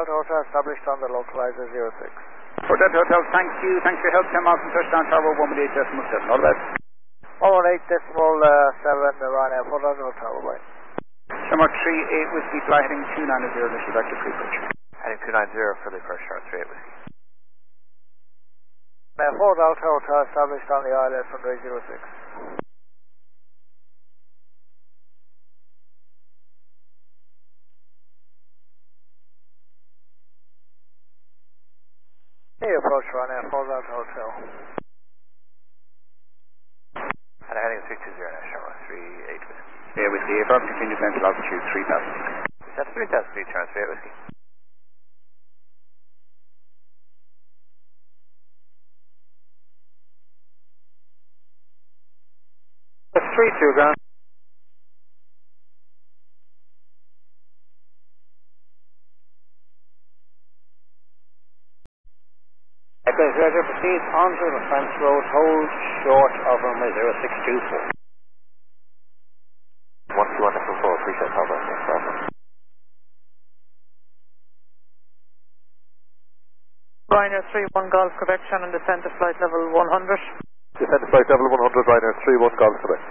Delta Hotel established on the localizer 06. For Delta Hotel, thank you. Thanks for your help. 10 miles from touchdown, Tower 118.7. All the best. 118.7, Ryanair, for Delta Hotel, bye. Number 38 Whiskey, fly heading 290, initial back to pre-approach. Heading 290 for the approach, Tower 38 Whiskey. 4 Delta Hotel established on the islet from 06. Hey, approach Ryanair, 4 Delta Hotel. And heading 320 now, Shamrock 38 Whiskey. Yeah, Whiskey, firm continued mental altitude 3,000. That's 3,000 feet, Tower 38 Whiskey. That's 3-2, ground. Pleasure, proceed onto the fence road, hold short of runway 0624. 121.4, appreciate how about next offer. Ryanair 31 Golf Quebec, Shannon descend to flight level 100. Descend to flight level 100, Ryanair 31 Golf Quebec.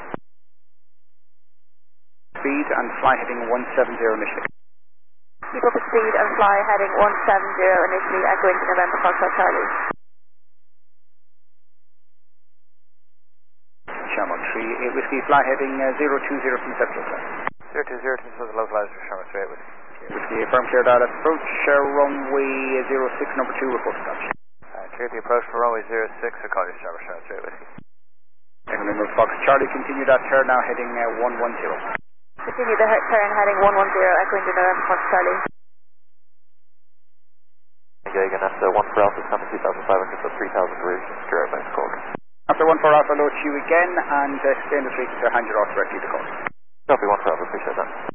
Speed and fly heading 170 initially. Keep up at speed and fly heading 170 initially, echoing to November Foxtrot Charlie. Shamrock 38 Whiskey, fly heading 020 from Central. 020 to the localizer for Shamrock 38 Whiskey. Whiskey, firm cleared out approach, runway 06, number 2, report touch. Clear the approach for runway 06, I call you Shamrock 38 Whiskey. November Fox Charlie, continue that turn now heading 110. Continue the turn heading 110, echoing to November Fox Charlie. Okay, again, that's 1 for Alpha, 2,500, so 3,000 rouge, direct back to call. After 1 for Alpha, load you again, and stay in the street to hand your off directly to call. Copy 1 for Alpha, appreciate that.